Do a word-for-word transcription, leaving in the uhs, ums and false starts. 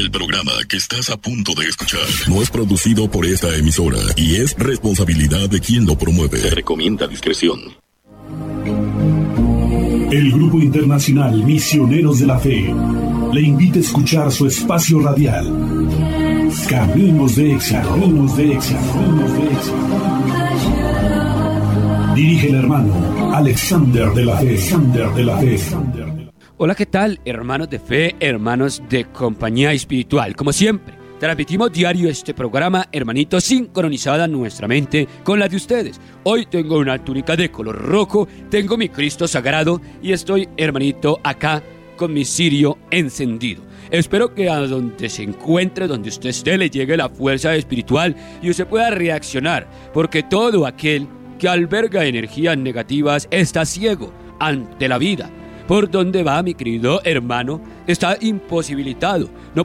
El programa que estás a punto de escuchar no es producido por esta emisora y es responsabilidad de quien lo promueve. Se recomienda discreción. El Grupo Internacional Misioneros de la Fe le invita a escuchar su espacio radial Caminos de Éxito. Caminos de Éxito. Caminos de Éxito. Dirige el hermano Alexander de la Fe. Alexander de la Fe. Hola, ¿qué tal, hermanos de fe, hermanos de compañía espiritual? Como siempre, transmitimos diario este programa, hermanitos, sincronizada nuestra mente con la de ustedes. Hoy tengo una túnica de color rojo, tengo mi Cristo sagrado y estoy, hermanito, acá con mi cirio encendido. Espero que a donde se encuentre, donde usted esté, le llegue la fuerza espiritual y usted pueda reaccionar, porque todo aquel que alberga energías negativas está ciego ante la vida. Por donde va, mi querido hermano, está imposibilitado. No